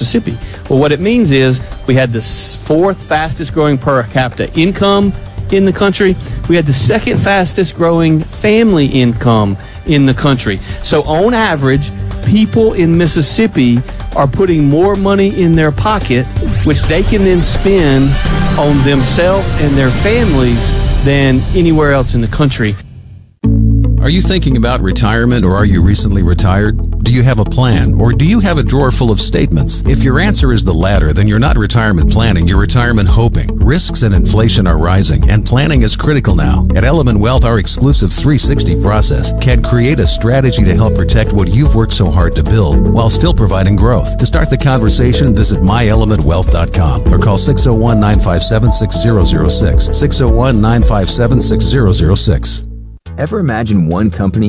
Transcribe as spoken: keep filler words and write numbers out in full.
Mississippi. Well, what it means is we had the fourth fastest growing per capita income in the country. We had the second fastest growing family income in the country. So on average, people in Mississippi are putting more money in their pocket, which they can then spend on themselves and their families than anywhere else in the country. Are you thinking about retirement, or are you recently retired? Do you have a plan, or do you have a drawer full of statements? If your answer is the latter, then you're not retirement planning, you're retirement hoping. Risks and inflation are rising, and planning is critical now. At Element Wealth, our exclusive three sixty process can create a strategy to help protect what you've worked so hard to build while still providing growth. To start the conversation, visit my element wealth dot com or call six oh one, nine five seven, six oh oh six, six oh one, nine five seven, six oh oh six. Ever imagine one company